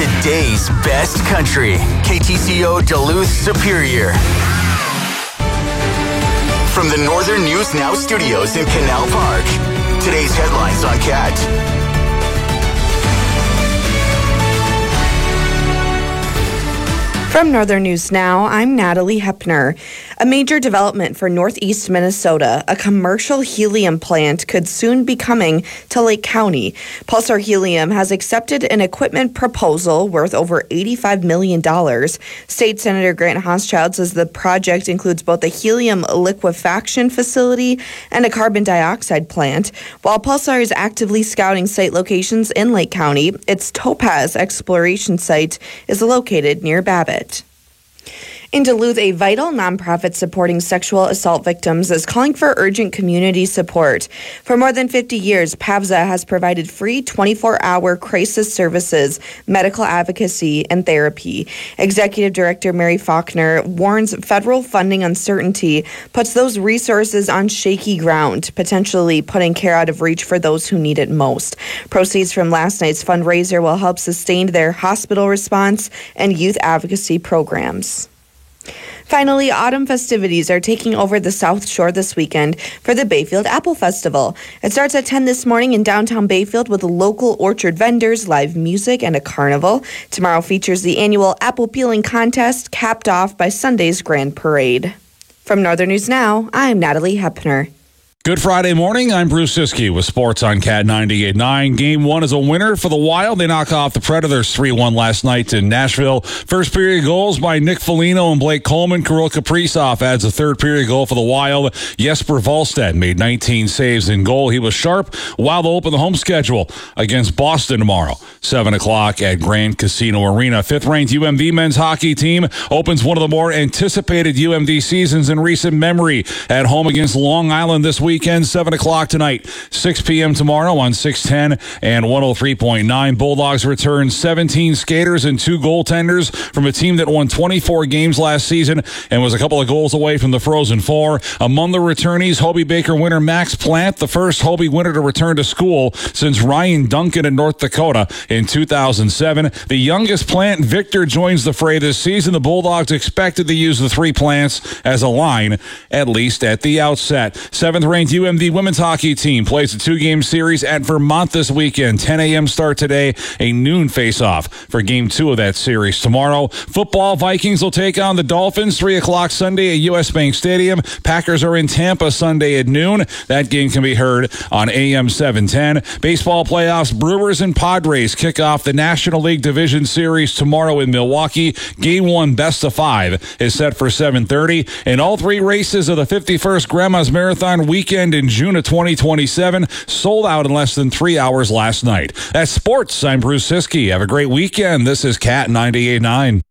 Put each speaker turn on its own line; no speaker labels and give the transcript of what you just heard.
Today's best country. KTCO Duluth Superior. From the Northern News Now studios in Canal Park. Today's headlines on CAT.
From Northern News Now, I'm Natalie Hepner. A major development for northeast Minnesota, a commercial helium plant could soon be coming to Lake County. Pulsar Helium has accepted an equipment proposal worth over $85 million. State Senator Grant Hochschild says the project includes both a helium liquefaction facility and a carbon dioxide plant. While Pulsar is actively scouting site locations in Lake County, its Topaz exploration site is located near Babbitt. In Duluth, a vital nonprofit supporting sexual assault victims is calling for urgent community support. For more than 50 years, PAVSA has provided free 24-hour crisis services, medical advocacy, and therapy. Executive Director Mary Faulkner warns federal funding uncertainty puts those resources on shaky ground, potentially putting care out of reach for those who need it most. Proceeds from last night's fundraiser will help sustain their hospital response and youth advocacy programs. Finally, autumn festivities are taking over the South Shore this weekend for the Bayfield Apple Festival. It starts at 10 this morning in downtown Bayfield with local orchard vendors, live music, and a carnival. Tomorrow features the annual apple peeling contest, capped off by Sunday's grand parade. From Northern News Now, I'm Natalie Hepner.
Good Friday morning. I'm Bruce Siskey with sports on Cat 98.9. Game 1 is a winner for the Wild. They knock off the Predators 3-1 last night in Nashville. First period goals by Nick Foligno and Blake Coleman. Kirill Kaprizov adds a third period goal for the Wild. Jesper Wallstedt made 19 saves in goal. He was sharp. Wild will open the home schedule against Boston tomorrow, 7 o'clock at Grand Casino Arena. Fifth-ranked UMD men's hockey team opens one of the more anticipated UMD seasons in recent memory at home against Long Island this weekend, 7 o'clock tonight, 6 p.m. tomorrow on 610 and 103.9. Bulldogs return 17 skaters and 2 goaltenders from a team that won 24 games last season and was a couple of goals away from the Frozen Four. Among the returnees, Hobie Baker winner Max Plant, the first Hobie winner to return to school since Ryan Duncan in North Dakota in 2007. The youngest Plant, Victor, joins the fray this season. The Bulldogs expected to use the 3 Plants as a line, at least at the outset. 7th-ranked UMD women's hockey team plays a 2-game series at Vermont this weekend. 10 a.m. start today, a noon face-off for Game 2 of that series tomorrow. Football, Vikings will take on the Dolphins, 3 o'clock Sunday at U.S. Bank Stadium. Packers are in Tampa Sunday at noon. That game can be heard on AM 710. Baseball playoffs, Brewers and Padres kick off the National League Division Series tomorrow in Milwaukee. Game 1 best of 5 is set for 7:30. And all 3 races of the 51st Grandma's Marathon weekend in June of 2027 sold out in less than 3 hours last night. That's sports. I'm Bruce Siskey. Have a great weekend. This is Cat 98.9.